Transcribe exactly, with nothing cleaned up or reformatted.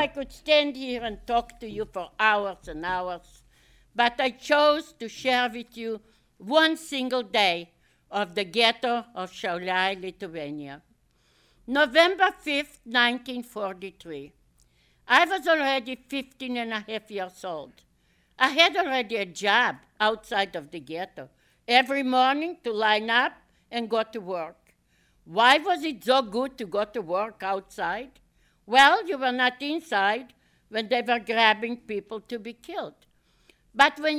I could stand here and talk to you for hours and hours, but I chose to share with you one single day of the ghetto of Šiauliai, Lithuania. November fifth, nineteen forty-three. I was already fifteen and a half years old. I had already a job outside of the ghetto, every morning to line up and go to work. Why was it so good to go to work outside? Well, you were not inside when they were grabbing people to be killed. But when